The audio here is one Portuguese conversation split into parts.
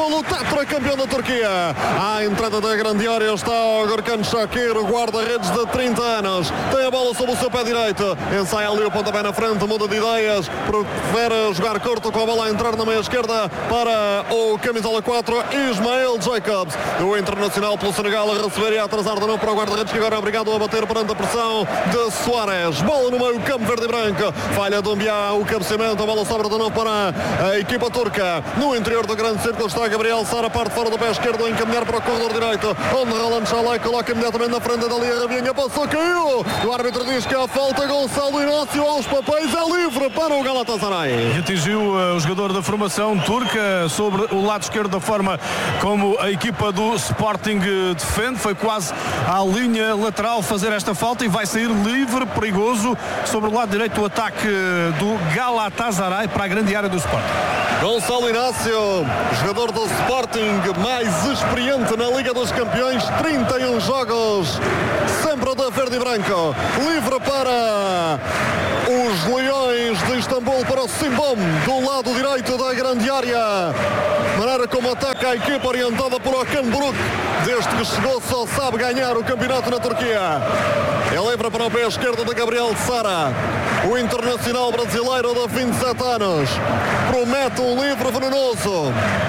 título, tetracampeão da Turquia. À entrada da grande área está o Gürkan Shakir, guarda-redes de 30 anos. Tem a bola sob o seu pé direito. Ensaia ali o pontapé na frente, muda de ideias. Prefere jogar curto com a bola a entrar na meia esquerda para o camisola 4, Ismael Jacobs. O internacional pelo Senegal a receber e a atrasar de novo para o guarda-redes, que agora é obrigado a bater perante a pressão de Soares. Bola no meio campo verde e branco. Falha do Mbia, o cabeceamento. A bola sobra de novo para a equipa turca. No interior do grande círculo está Gabriel Sara, parte fora do pé esquerdo, a encaminhar para o corredor direito, onde Roland Chalai coloca imediatamente na frente dali a Ravinha. Passou, caiu. O árbitro diz que há falta. Gonçalo Inácio aos papéis, é livre para o Galatasaray. E atingiu o jogador da formação turca sobre o lado esquerdo, da forma como a equipa do Sporting defende. Foi quase à linha lateral fazer esta falta e vai sair livre, perigoso, sobre o lado direito o ataque do Galatasaray para a grande área do Sporting. Gonçalo Inácio, jogador do Sporting, mais experiente na Liga dos Campeões, 31 jogos, sempre de verde e branco, livre para os Leões de Istambul, para o Simbom, do lado direito da grande área. Maneira como ataca a equipa orientada por Okan Buruk, desde que chegou só sabe ganhar o campeonato na Turquia. É livre para o pé esquerdo de Gabriel Sara, o internacional brasileiro de 27 anos. Promete um livre venenoso.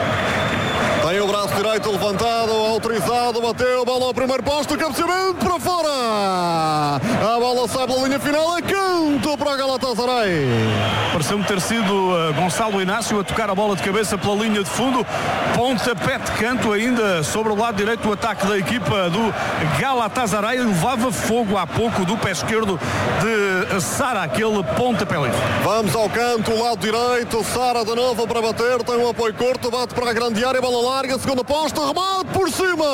Tem o braço direito levantado, autorizado, bateu, bola ao primeiro posto, cabeceamento para fora. A bola sai pela linha final, é canto para a Galatasaray. Pareceu-me ter sido Gonçalo Inácio a tocar a bola de cabeça pela linha de fundo. Pontapé de canto ainda sobre o lado direito, o ataque da equipa do Galatasaray. Levava fogo há pouco do pé esquerdo de Sara, aquele pontapé livre. Vamos ao canto, lado direito, Sara de novo para bater, tem um apoio curto, bate para a grande área, bola larga, segunda posta, remate por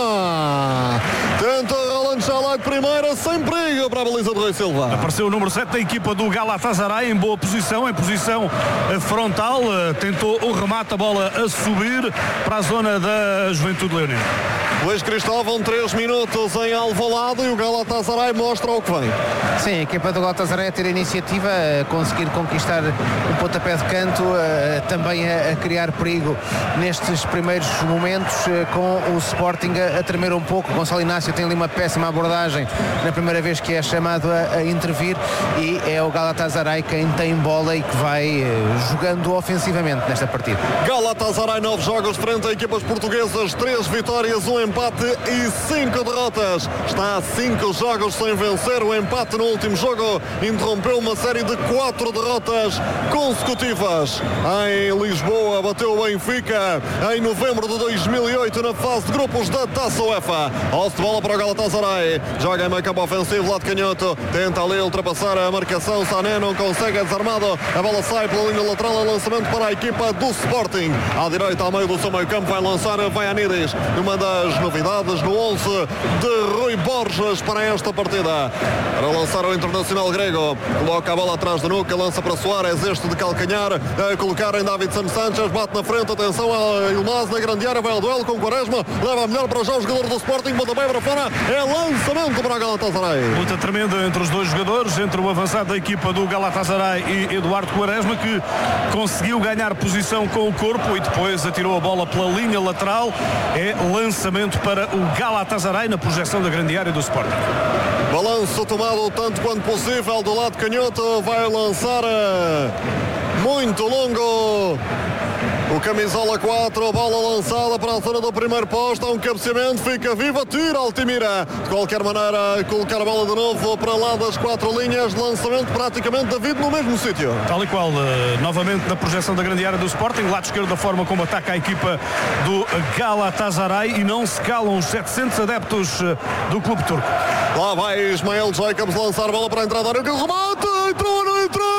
cima. Tenta Roland Chalai de primeira, sem perigo para a baliza de Rui Silva. Apareceu o número 7 da equipa do Galatasaray em boa posição, em posição frontal. Tentou o remate, a bola a subir para a zona da Juventude Leonina. Luís Cristóvão, 3 minutos em Alvalade e o Galatasaray mostra o que vem. Sim, a equipa do Galatasaray a ter a iniciativa, a conseguir conquistar um pontapé de canto, também a criar perigo nestes primeiros momentos, com o Sporting a tremer um pouco. Gonçalo Inácio tem ali uma péssima abordagem na primeira vez que é chamado a intervir, e é o Galatasaray quem tem bola e que vai jogando ofensivamente nesta partida. Galatasaray, 9 jogos frente a equipas portuguesas, 3 vitórias, 1 empate e 5 derrotas. Está a 5 jogos sem vencer. O empate no último jogo interrompeu uma série de 4 derrotas consecutivas. Em Lisboa bateu o Benfica em novembro de 2008 na fase de grupos da Taça UEFA. Alce de bola para o Galatasaray, joga em meio campo ofensivo, lado canhoto, tenta ali ultrapassar a marcação, Sané não consegue, é desarmado, a bola sai pela linha lateral, é lançamento para a equipa do Sporting. À direita, ao meio do seu meio campo, vai lançar Vaianidis, uma das novidades no 11 de Rui Borges para esta partida. Para lançar o internacional grego, coloca a bola atrás da nuca, lança para Soares, este de calcanhar, a colocar em Davinson Sanchez, bate na frente, atenção a Ilmaz na grande área, vai ao duelo com Quaresma, leva a melhor para já o jogador do Sporting, bota bem para fora, é lançamento para a Galatasaray. Luta tremenda entre os dois jogadores, entre o avançado da equipa do Galatasaray e Eduardo Quaresma, que conseguiu ganhar posição com o corpo e depois atirou a bola pela linha lateral. É lançamento para o Galatasaray na projeção da grande área do Sporting. Balanço tomado tanto quanto possível do lado canhoto, vai lançar muito longo o camisola 4, bola lançada para a zona do primeiro posto, há um cabeceamento, fica viva, tira Altimira, de qualquer maneira colocar a bola de novo para lá das 4 linhas, lançamento praticamente David no mesmo sítio. Tal e qual, novamente na projeção da grande área do Sporting, lado esquerdo da forma como ataca a equipa do Galatasaray, e não se calam os 700 adeptos do clube turco. Lá vai Ismael Jacobs lançar a bola para a entrada da área, que remate, entrou, não entrou!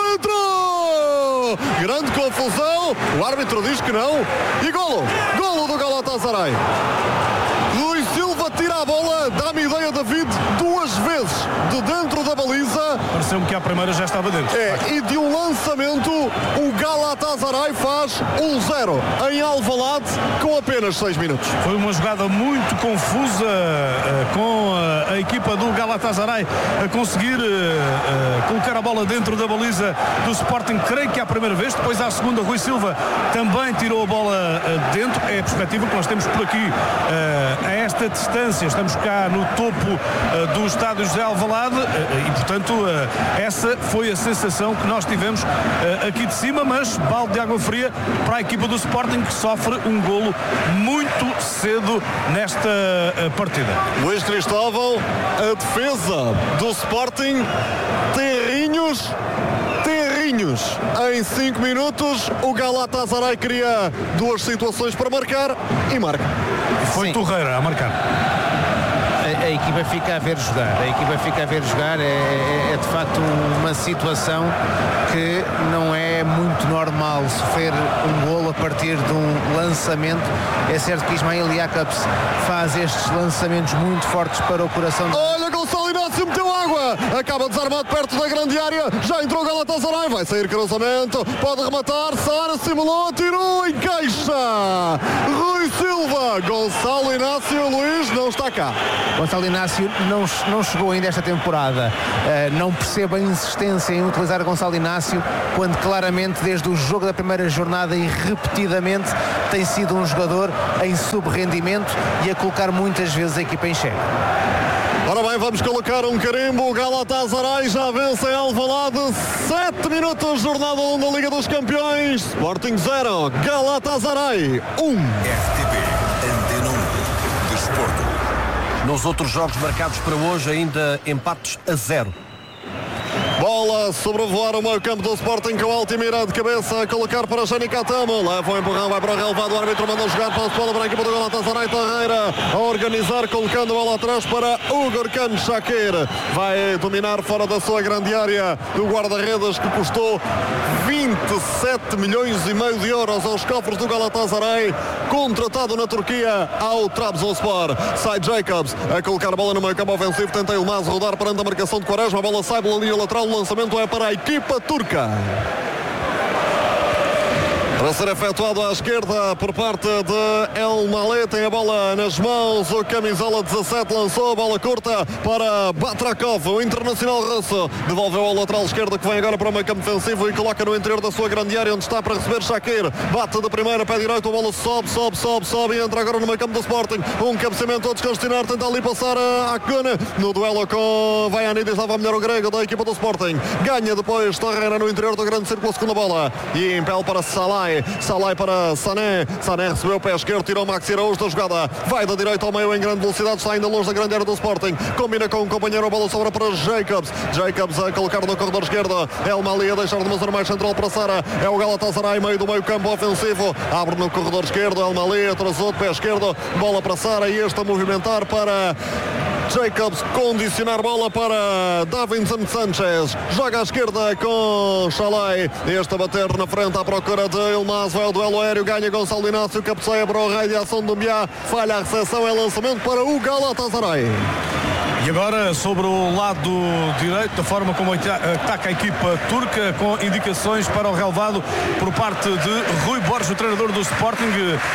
Grande confusão, o árbitro diz que não, e golo do Galatasaray. Luís Silva tira a bola, dá-me ideia, David, 2 vezes de dentro da baliza. Pareceu-me que há primeira já estava dentro. E de um lançamento o Galatasaray faz 1-0 em Alvalade com apenas 6 minutos. Foi uma jogada muito confusa, com a equipa do Galatasaray a conseguir colocar a bola dentro da baliza do Sporting, creio que é a primeira vez. Depois à segunda, Rui Silva também tirou a bola dentro. É a perspectiva que nós temos por aqui a esta distância. Estamos cá no topo do estádio José Alvalade e portanto essa foi a sensação que nós tivemos aqui de cima, mas balde de água fria para a equipa do Sporting, que sofre um golo muito cedo nesta partida. Luís Cristóvão, a defesa do Sporting, Terrinhos. Em 5 minutos o Galatasaray cria 2 situações para marcar e marca. Foi Torreira a marcar. A equipa fica a ver jogar, é de facto uma situação que não é muito normal, sofrer um golo a partir de um lançamento. É certo que Ismail Jakobs faz estes lançamentos muito fortes para o coração. Olha, Gonçalo Inácio meteu água, acaba desarmado perto da grande área, já entrou o Galatasaray, vai sair cruzamento, pode rematar, Sara simulou, tirou, encaixa Rui Silva. Gonçalo Inácio, Luís, não está cá. Gonçalo Inácio não chegou ainda esta temporada. Não percebo a insistência em utilizar Gonçalo Inácio quando claramente desde o jogo da primeira jornada e repetidamente tem sido um jogador em sub-rendimento e a colocar muitas vezes a equipa em xeque. Ora bem, vamos colocar um carimbo. O Galatasaray já vence em Alvalade. 7 minutos, jornada 1 da Liga dos Campeões. Sporting 0, Galatasaray 1. RTP Antena 1 Desporto. Nos outros jogos marcados para hoje, ainda empates a 0. Bola sobrevoar o meio campo do Sporting com o Altimira de cabeça a colocar para Jani Catamo. Leva o empurrão, vai para o relevado. O árbitro mandou jogar para a bola para a equipa do Galatasaray. Torreira a organizar, colocando a bola atrás para o Gurkan Shakir. Vai dominar fora da sua grande área do guarda-redes, que custou 27 milhões e meio de euros aos cofres do Galatasaray, contratado na Turquia ao Trabzonspor. Sai Jakobs a colocar a bola no meio campo ofensivo, tenta Yılmaz rodar perante a marcação de Quaresma. A bola sai pela linha lateral, o lançamento é para a equipa turca. Para ser efetuado à esquerda por parte de El Malé, tem a bola nas mãos, o camisola 17 lançou a bola curta para Batrakov, o internacional russo, devolveu ao lateral esquerdo, que vem agora para o meio campo defensivo e coloca no interior da sua grande área, onde está para receber Shakir. Bate da primeira, pé direito, a bola sobe e entra agora no meio campo do Sporting. Um cabeceamento a descontinuar, tenta ali passar a Akune no duelo com Vaianidis, estava melhor o grego da equipa do Sporting. Ganha depois Torreira no interior do grande círculo, a segunda bola e impele para Salai para Sané recebeu o pé esquerdo, tirou Maxi Araújo da jogada, vai da direita ao meio em grande velocidade, está ainda longe da grande área do Sporting, combina com o companheiro, a bola sobra para Jakobs a colocar no corredor esquerdo, El Mali a deixar de uma zona mais central para Sara, é o Galatasaray meio do meio campo ofensivo, abre no corredor esquerdo, El Mali atrasou de pé esquerdo, bola para Sara e este a movimentar para Jakobs, condicionar bola para Davinson Sanchez, joga à esquerda com Chalai, este a bater na frente à procura de Yılmaz, vai ao duelo aéreo, ganha Gonçalo Inácio, cabeceia para o raio de ação do Biá, falha a recepção, é lançamento para o Galatasaray. E agora sobre o lado direito, da forma como ataca a equipa turca, com indicações para o relevado por parte de Rui Borges, o treinador do Sporting,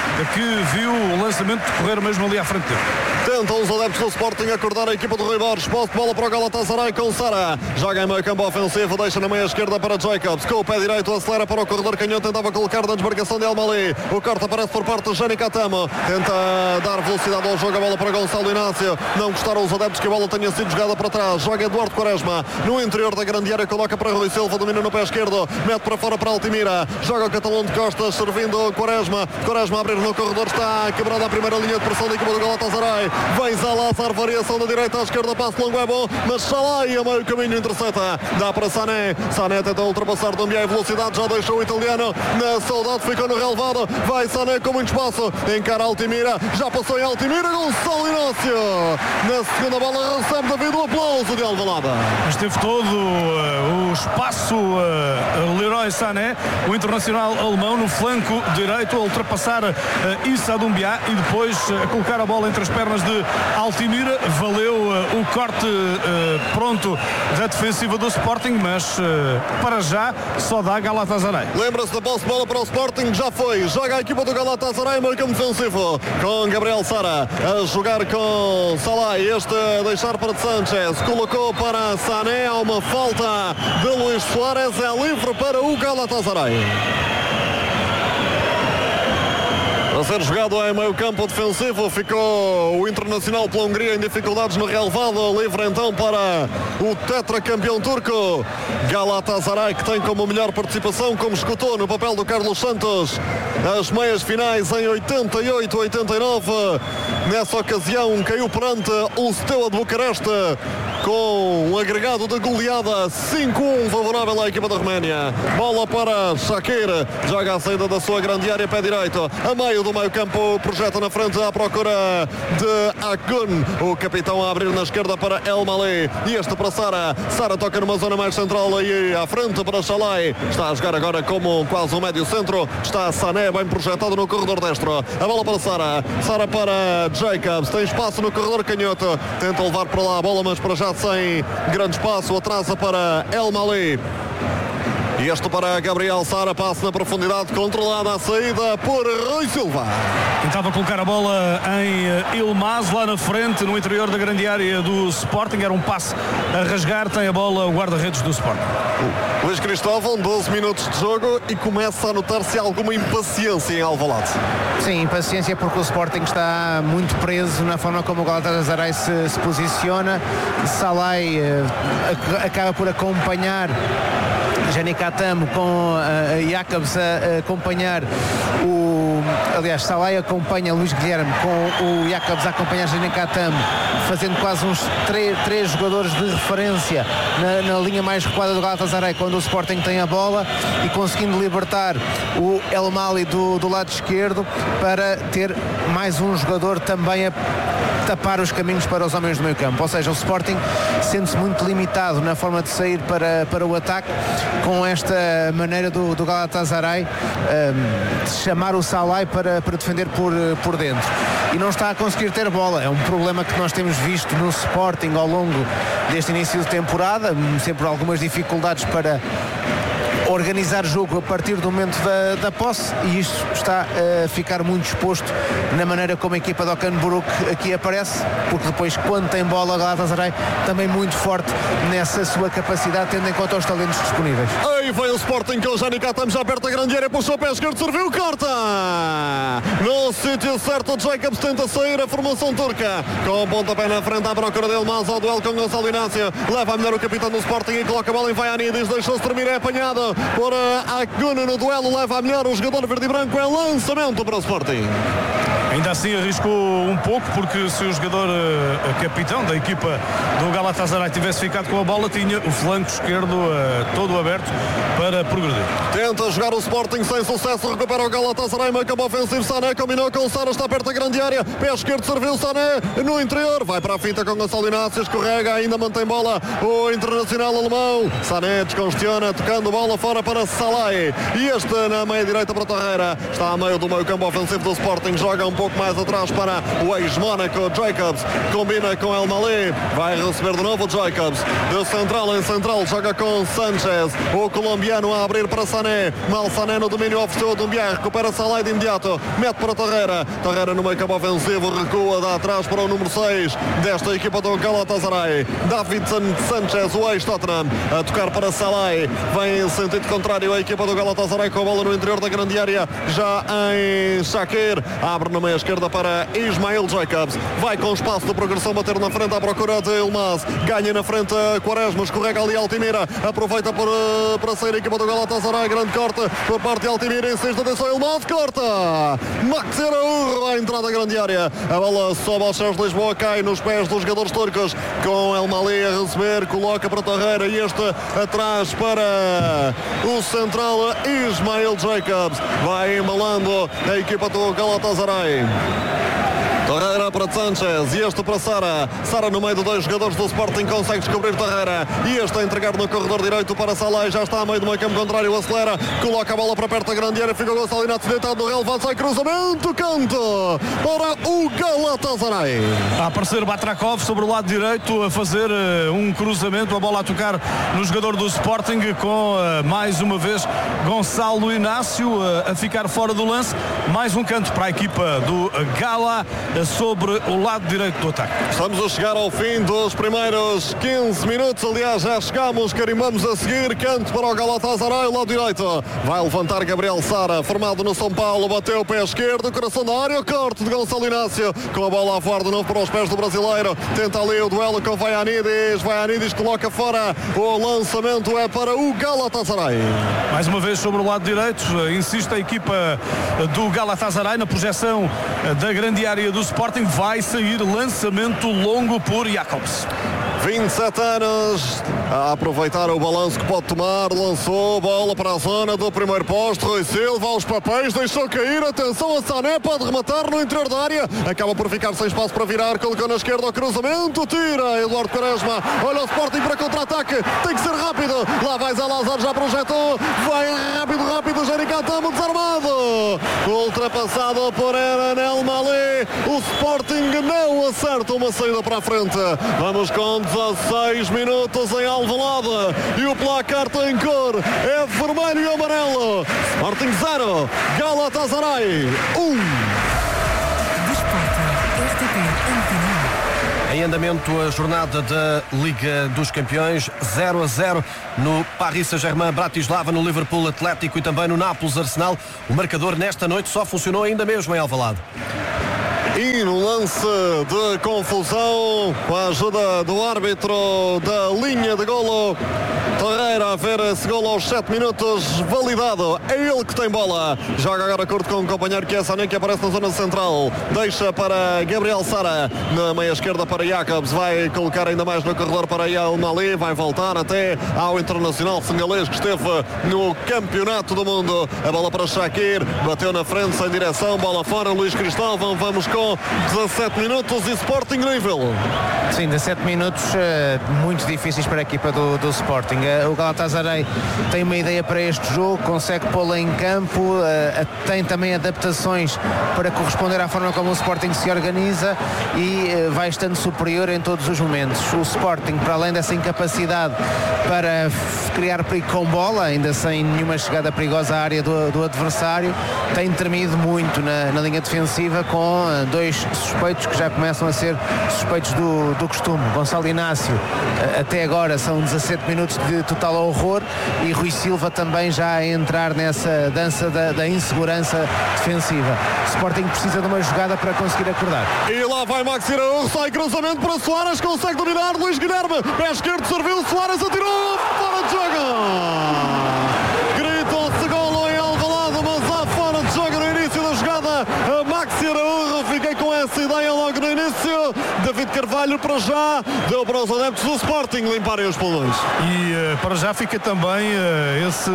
que viu o lançamento decorrer mesmo ali à frente dele. Tentam os adeptos do Sporting acordar a equipa do Rui Borges, posse de bola para o Galatasaray com Sara, joga em meio campo ofensivo, deixa na meia esquerda para Jakobs, com o pé direito acelera para o corredor canhão, tentava colocar na desmarcação de El Mali, o corte aparece por parte de Jani Catamo, tenta dar velocidade ao jogo, a bola para Gonçalo Inácio, não gostaram os adeptos que a bola tenha sido jogada para trás, joga Eduardo Quaresma no interior da grande área, coloca para Rui Silva, domina no pé esquerdo, mete para fora para Altimira, joga o Catalão de costas, servindo Quaresma a abrir no corredor, está quebrada a primeira linha de pressão da equipa do Galatasaray, vem Zalazar, variação da direita à esquerda, passo longo é bom, mas Salai a meio caminho intercepta, dá para Sané tenta ultrapassar de meia velocidade, já deixou o italiano na saudade, ficou no relevado, vai Sané com muito espaço, encara Altimira, já passou em Altimira, Gonçalo Inácio na segunda bola recebe devido o aplauso de Alvalade. Mas teve todo o espaço Leroy Leroy Sané, o internacional alemão, no flanco direito, a ultrapassar Issa Doumbia e depois a colocar a bola entre as pernas de Altimira. Valeu o corte pronto da defensiva do Sporting, mas para já só dá Galatasaray. Lembra-se da posse de bola para o Sporting, já foi. Joga a equipa do Galatasaray, meio campo defensivo, com Gabriel Sara a jogar com Salah, este a deixar para de Sanchez, colocou para Sané, há uma falta de Luís Soares, é livre para o Galatasaray. A ser jogado em meio campo defensivo, ficou o Internacional pela Hungria em dificuldades no relevado, livre então para o tetracampeão turco. Galatasaray, que tem como melhor participação, como escutou no papel do Carlos Santos, as meias finais em 88-89. Nessa ocasião caiu perante o Steaua de Bucareste com um agregado de goleada 5-1 favorável à equipa da Roménia. Bola para Shaqir, joga a saída da sua grande área, pé direito, a meio do meio campo, projeta na frente à procura de Akgun, o capitão a abrir na esquerda para El Malé, e este para Sara. Sara toca numa zona mais central e à frente para Chalai, está a jogar agora como quase um médio centro, está Sané bem projetado no corredor destro, a bola para Sara, Sara para Jacobs, tem espaço no corredor canhoto, tenta levar para lá a bola, mas para já sem grande espaço, atrasa para El Malé. E este para Gabriel Sara, passe na profundidade, controlada a saída por Rui Silva. Tentava colocar a bola em Ilmaz, lá na frente, no interior da grande área do Sporting. Era um passe a rasgar, tem a bola o guarda-redes do Sporting. Luís Cristóvão, 12 minutos de jogo e começa a notar-se alguma impaciência em Alvalade. Sim, impaciência porque o Sporting está muito preso na forma como o Galatasaray se posiciona. Salah acaba por acompanhar Janik Atam com Jacobs a acompanhar aliás, Salah acompanha Luís Guilherme com o Jacobs a acompanhar Janik Atam, fazendo quase uns três jogadores de referência na linha mais recuada do Galatasaray quando o Sporting tem a bola, e conseguindo libertar o El Mali do lado esquerdo para ter mais um jogador também a tapar os caminhos para os homens do meio campo. Ou seja, o Sporting sente-se muito limitado na forma de sair para o ataque, com esta maneira do Galatasaray de chamar o Salah para defender por dentro, e não está a conseguir ter bola. É um problema que nós temos visto no Sporting ao longo deste início de temporada, sempre algumas dificuldades para organizar jogo a partir do momento da posse, e isto está a ficar muito exposto na maneira como a equipa do Okan Buruk aqui aparece, porque depois, quando tem bola, a Galatasaray também muito forte nessa sua capacidade, tendo em conta os talentos disponíveis. Aí vem o Sporting com o Janik Atam já perto da grande área, puxou o pé esquerdo, serviu, corta! No sítio certo, o Jacobs tenta sair, a formação turca com o pontapé na frente à procura dele, mas ao duelo com Gonçalo Inácio, leva a melhor o capitão do Sporting e coloca a bola em Vaianidis, deixou-se terminar, é apanhado por Akgun no duelo, leva a melhor o jogador verde e branco, é lançamento para o Sporting. Ainda assim arriscou um pouco, porque se o jogador capitão da equipa do Galatasaray tivesse ficado com a bola, tinha o flanco esquerdo todo aberto para progredir. Tenta jogar o Sporting sem sucesso, recupera o Galatasaray, meio campo ofensivo, Sané combinou com o Sara, está perto da grande área, pé esquerdo, serviu Sané no interior, vai para a finta com Gonçalo Inácio, escorrega, ainda mantém bola o internacional alemão, Sané descongestiona, tocando bola fora para Salah, e este na meia direita para Torreira, está a meio do meio campo ofensivo do Sporting, joga um pouco mais atrás para o ex-Mónaco, Jacobs combina com El Malé, vai receber de novo o Jacobs, de central em central, joga com Sanchez, o colombiano a abrir para Sané, mal Sané no domínio, ofereceu a Doumbia, recupera Salah de imediato, mete para Torreira no meio campo ofensivo, recua, dá atrás para o número 6 desta equipa do Galatasaray, Davinson Sanchez, o ex-Tottenham, a tocar para Salah, vem em sentido contrário a equipa do Galatasaray com a bola no interior da grande área, já em Shaqir, abre no meio esquerda para Ismail Jacobs, vai com espaço de progressão, bater na frente à procura de Ilmaz, ganha na frente Quaresma, escorrega ali Altimira, aproveita para sair a equipa do Galatasaray, grande corte por parte de Altimira, insiste, atenção, Ilmaz, corta! Max Araújo à entrada da grande área, a bola sobe aos céus de Lisboa, cai nos pés dos jogadores turcos, com El Malé a receber, coloca para Torreira, e este atrás para o central Ismail Jacobs, vai embalando a equipa do Galatasaray. Torreira Torreira para Sanchez e este para Sara. Sara no meio de dois jogadores do Sporting consegue descobrir Torreira e este a entregar no corredor direito para Salai. Já está a meio do meio campo contrário, acelera, coloca a bola para perto da grande área, fica o Gonçalo Inácio deitado no relevado, sai cruzamento, canto para o Galatasaray. A aparecer Batrakov sobre o lado direito a fazer um cruzamento, a bola a tocar no jogador do Sporting com mais uma vez Gonçalo Inácio a ficar fora do lance. Mais um canto para a equipa do Gala sobre o lado direito do ataque. Estamos a chegar ao fim dos primeiros 15 minutos, aliás já chegamos, carimbamos a seguir, canto para o Galatasaray, o lado direito, vai levantar Gabriel Sara, formado no São Paulo, bateu o pé esquerdo, coração da área, corte de Gonçalo Inácio, com a bola a voar de novo para os pés do brasileiro, tenta ali o duelo com Vaianidis coloca fora, o lançamento é para o Galatasaray. Mais uma vez sobre o lado direito, insiste a equipa do Galatasaray na projeção da grande área do Sporting, vai sair lançamento longo por Jacobs. 27 anos, a aproveitar o balanço que pode tomar, lançou bola para a zona do primeiro posto, Rui Silva aos papéis, deixou cair, atenção a Sané, pode rematar no interior da área, acaba por ficar sem espaço para virar, colocou na esquerda o cruzamento, tira Eduardo Quaresma, olha o Sporting para contra-ataque, tem que ser rápido, lá vai Zé Lázaro, já projetou, vai rápido, Jericatamo desarmado, ultrapassado por Eranel Malé, o Sporting não acerta uma saída para a frente, vamos com 16 minutos em Alvalade e o placar tem cor, é vermelho e amarelo. Sporting 0, Galatasaray 1. Em andamento a jornada da Liga dos Campeões, 0-0 no Paris Saint-Germain, Bratislava, no Liverpool Atlético e também no Nápoles Arsenal. O marcador nesta noite só funcionou ainda mesmo em Alvalade. E no lance de confusão, com a ajuda do árbitro da linha de golo, Torreira a ver esse golo aos 7 minutos validado. É ele que tem bola. Joga agora curto com o companheiro que é Sané, que aparece na zona central. Deixa para Gabriel Sara. Na meia esquerda para Jacobs. Vai colocar ainda mais no corredor para El Mali. Vai voltar até ao internacional senegalês que esteve no Campeonato do Mundo. A bola para Shaqiri. Bateu na frente sem direção. Bola fora. Luís Cristóvão. Vamos com 17 minutos e Sporting nível. Sim, 17 minutos muito difíceis para a equipa do Sporting. O Galatasaray tem uma ideia para este jogo, consegue pô-la em campo, tem também adaptações para corresponder à forma como o Sporting se organiza e vai estando superior em todos os momentos. O Sporting, para além dessa incapacidade para criar perigo com bola, ainda sem nenhuma chegada perigosa à área do adversário, tem tremido muito na linha defensiva com dois suspeitos que já começam a ser suspeitos do costume. Gonçalo Inácio, até agora são 17 minutos de total horror, e Rui Silva também já a entrar nessa dança da insegurança defensiva. O Sporting precisa de uma jogada para conseguir acordar. E lá vai Maxi Araújo, sai cruzamento para Soares, consegue dominar Luís Guilherme, pé esquerdo serviu, Soares atirou, fora de jogo! Gritou-se golo em Alvalade, mas há fora de jogo no início da jogada. Maxi Araújo, fiquei com essa ideia logo no início. David Carvalho para já deu para os adeptos do Sporting limparem os pulmões. E para já fica também esse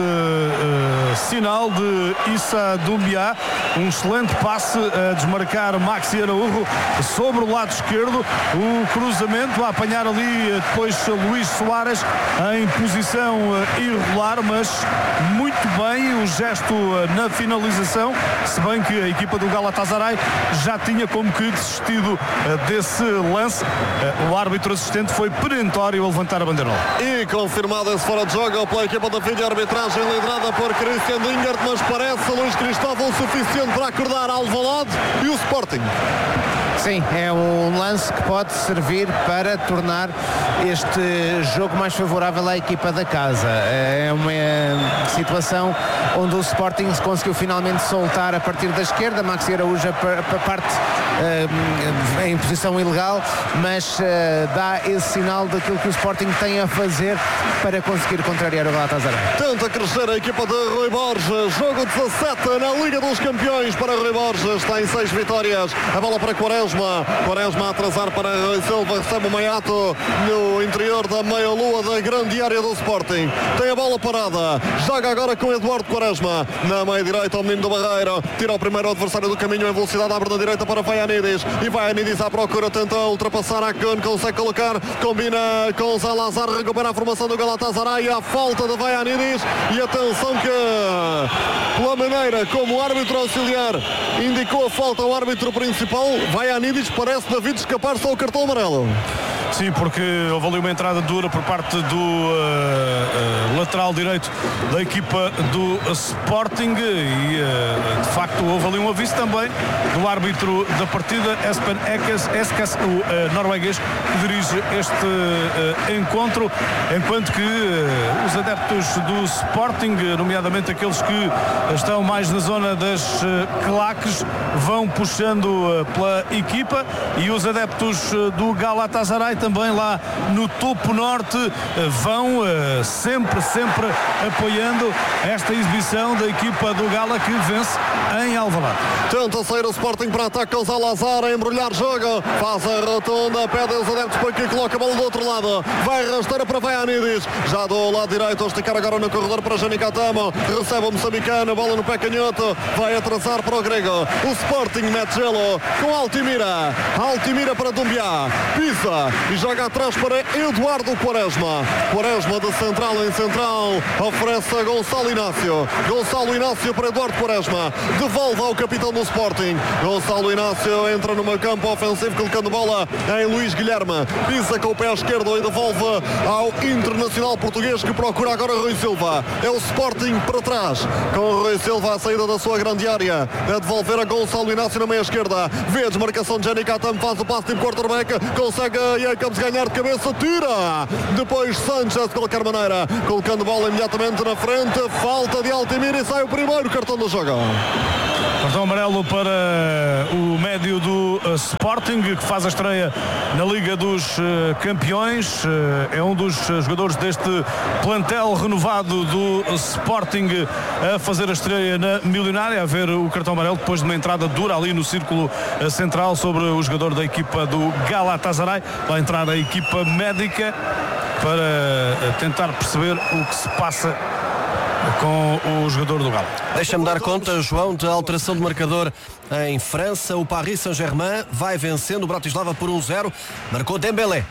sinal de Issa Doumbia, um excelente passe a desmarcar Maxi Araújo sobre o lado esquerdo, o cruzamento a apanhar ali depois Luís Soares em posição irregular, mas muito bem o gesto na finalização, se bem que a equipa do Galatasaray já tinha como que desistido desse lance. O árbitro assistente foi perentório a levantar a bandeira. E confirmado esse fora de jogo pela equipa da vídeo arbitragem liderada por Christian Dingert, mas parece Luís Cristóvão o suficiente para acordar Alvalade e o Sporting. Sim, é um lance que pode servir para tornar este jogo mais favorável à equipa da casa. É uma situação onde o Sporting se conseguiu finalmente soltar a partir da esquerda. Maxi Araújo parte em posição ilegal, mas dá esse sinal daquilo que o Sporting tem a fazer para conseguir contrariar o Galatasaray. Tenta crescer a equipa de Rui Borges. Jogo 17 na Liga dos Campeões para Rui Borges. Tem 6 vitórias. A bola para Quaresma a atrasar para Rui Silva. Recebe o Maiato no interior da meia-lua da grande área do Sporting. Tem a bola parada. Joga joga agora com Eduardo Quaresma. Na meia direita, o menino do Barreiro. Tira o primeiro adversário do caminho em velocidade. Abre na direita para Vaianidis. E Vaianidis à procura. Tenta ultrapassar Akun. Consegue colocar. Combina com Zalazar. Recupera a formação do Galatasaray. A falta de Vaianidis. E atenção que, pela maneira como o árbitro auxiliar indicou a falta ao árbitro principal, Vaianidis parece David escapar-se ao cartão amarelo. Sim, porque houve ali uma entrada dura por parte do lateral direito da equipa do Sporting e de facto houve ali um aviso também do árbitro da partida, Espen Eskas, o norueguês que dirige este encontro, enquanto que os adeptos do Sporting, nomeadamente aqueles que estão mais na zona das claques, vão puxando pela equipa, e os adeptos do Galatasaray também lá no topo norte vão sempre apoiando esta exibição da equipa do Gala, que vence em Alvalade. Tenta sair o Sporting para ataque com Zalazar, a embrulhar jogo, faz a rotunda, pede aos adeptos para que coloque a bola do outro lado, vai rasteira para Vaianidis, já do lado direito, a esticar agora no corredor para Janica Tamo, recebe o moçambicano, bola no pé canhoto, vai atrasar para o grego, o Sporting mete gelo com Altimira para Dumbiá, pisa e joga atrás para Eduardo Quaresma de central em central, oferece a Gonçalo Inácio para Eduardo Quaresma, devolve ao capitão do Sporting. Gonçalo Inácio entra no meio campo ofensivo, colocando bola em Luís Guilherme, pisa com o pé esquerdo e devolve ao internacional português, que procura agora Rui Silva. É o Sporting para trás, com o Rui Silva à saída da sua grande área, a devolver a Gonçalo Inácio na meia esquerda, vê a desmarcação de Janica Tamo, faz o passe de quarterback, consegue Jacobs ganhar de cabeça, tira depois Sanchez de qualquer maneira, colocando bola imediatamente na frente, falta de Altimira e sai o primeiro cartão do jogo. Cartão amarelo para o médio do Sporting, que faz a estreia na Liga dos Campeões. É um dos jogadores deste plantel renovado do Sporting a fazer a estreia na Milionária, a ver o cartão amarelo depois de uma entrada dura ali no círculo central sobre o jogador da equipa do Galatasaray. Vai entrar a equipa médica para tentar perceber o que se passa com o jogador do Galo. Deixa-me dar conta, João, de alteração de marcador em França. O Paris Saint-Germain vai vencendo o Bratislava por 1-0. Marcou Dembélé.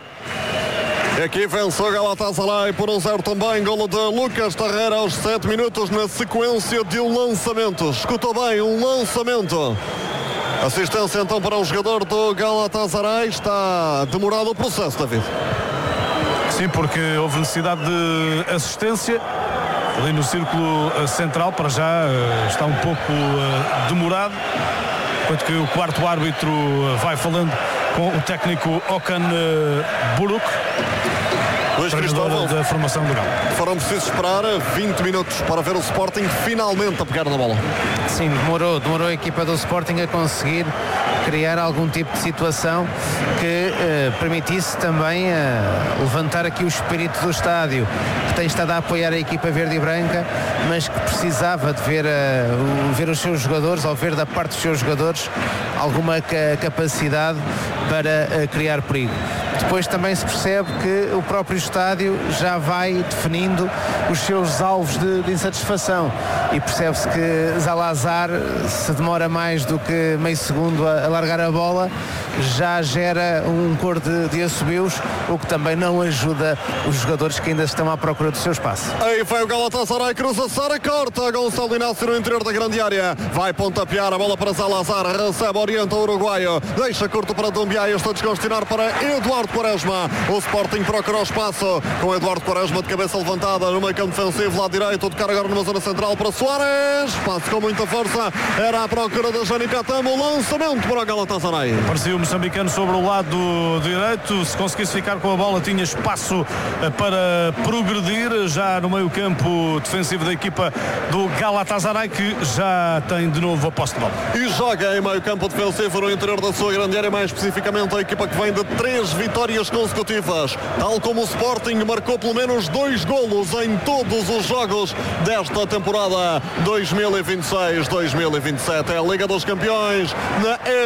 Aqui venceu o Galatasaray por 1-0 também. Golo de Lucas Torreira aos 7 minutos na sequência de um lançamento. Escutou bem, um lançamento. Assistência então para o jogador do Galatasaray. Está demorado o processo, David. Sim, porque houve necessidade de assistência ali no círculo central. Para já está um pouco demorado, enquanto que o quarto árbitro vai falando com o técnico Okan Buruk, treinador da formação do Galo. Foram precisos esperar 20 minutos para ver o Sporting finalmente a pegar na bola. Sim, demorou a equipa do Sporting a conseguir criar algum tipo de situação que permitisse também levantar aqui o espírito do estádio, que tem estado a apoiar a equipa verde e branca, mas que precisava de ver os seus jogadores, ou ver da parte dos seus jogadores alguma capacidade para criar perigo. Depois também se percebe que o próprio estádio já vai definindo os seus alvos de insatisfação, e percebe-se que Zalazar, se demora mais do que meio segundo a largar a bola, já gera um cor de assobios, o que também não ajuda os jogadores que ainda estão à procura do seu espaço. Aí vai o Galatasaray, cruza Sara, corta Gonçalo Inácio no interior da grande área, vai pontapear a bola para Zalazar, recebe, orienta o uruguaio, deixa curto para Dumbiá e está a descontinuar para Eduardo Quaresma. O Sporting procura o espaço com Eduardo Quaresma de cabeça levantada no meio campo defensivo, lado direito, tocar agora numa zona central para Soares, passe com muita força, era à procura da Janica Tamo, lançamento para o Galatasaray. Parecia o moçambicano sobre o lado direito, se conseguisse ficar com a bola tinha espaço para progredir, já no meio campo defensivo da equipa do Galatasaray, que já tem de novo a posse de bola. E joga em meio campo defensivo no interior da sua grande área, mais especificamente a equipa que vem de 3 vitórias consecutivas, tal como o Sporting marcou pelo menos 2 golos em todos os jogos desta temporada 2026-2027. É a Liga dos Campeões na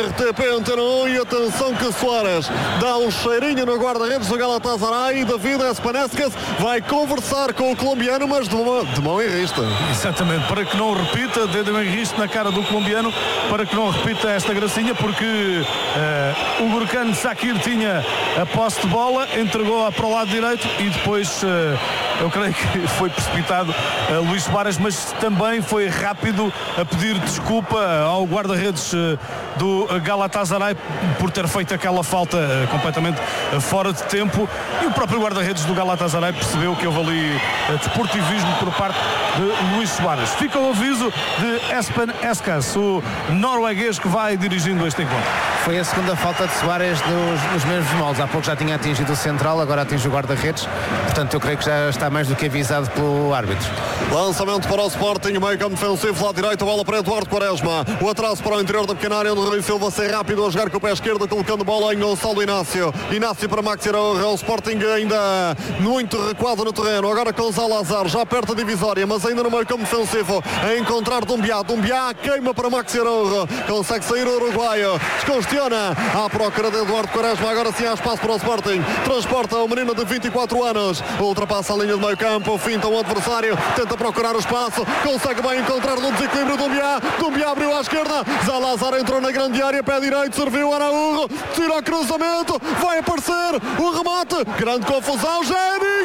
RTP Antena 1 e atenção que Soares dá um cheirinho no guarda-redes do Galatasaray e David Espaneskes vai conversar com o colombiano, mas de mão em rista. Exatamente, para que não repita, dedo em riste na cara do colombiano, para que não repita esta gracinha, porque o Gurkan Sakir tinha a posse de bola, entregou-a para o lado direito e depois eu creio que foi precipitado Luís Soares, mas também foi rápido a pedir desculpa ao guarda-redes do Galatasaray por ter feito aquela falta completamente fora de tempo, e o próprio guarda-redes do Galatasaray percebeu que houve ali desportivismo por parte de Luís Soares. Fica o aviso de Espen Eskas, o norueguês que vai dirigindo este encontro. Foi a segunda falta de Soares nos mesmos moldes. Há pouco já tinha atingido o central, agora atinge o guarda-redes. Portanto, eu creio que já está mais do que avisado pelo árbitro. Lançamento para o Sporting, meio campo defensivo, lado direito, a bola para Eduardo Quaresma. O atraso para o interior da pequena área, onde Rui Silva sai rápido a jogar com o pé esquerdo, colocando bola em Gonçalo Inácio. Inácio para Maxi Araújo. O Sporting ainda muito recuado no terreno. Agora com Salazar, já perto da divisória, mas ainda no meio campo defensivo, a encontrar Dumbiá. Dumbiá queima para Maxi Araújo. Consegue sair o uruguaio. Descongestiona à procura de Eduardo Quaresma. Agora sim há espaço para o Sporting. Transporta o menino de 24 anos. Ultrapassa a linha de meio campo. Finta o adversário. Tenta procurar o espaço. Consegue bem encontrar no desequilíbrio Dumbiá. Dumbiá abriu à esquerda. Salazar entrou na grande área. Pé direito. Serviu Araújo. Tira o cruzamento. Vai aparecer o remate. Grande confusão. Geni!